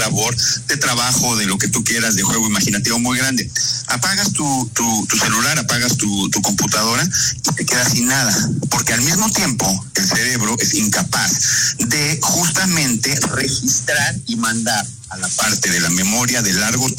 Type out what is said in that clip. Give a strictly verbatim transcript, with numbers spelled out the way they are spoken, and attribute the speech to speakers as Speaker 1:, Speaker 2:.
Speaker 1: labor de trabajo, de lo que tú quieras, de juego imaginativo muy grande. Apagas tu, tu, tu celular, apagas tu, tu computadora y te quedas sin nada, porque al mismo tiempo el cerebro es incapaz de justamente registrar y mandar a la parte de la memoria de largo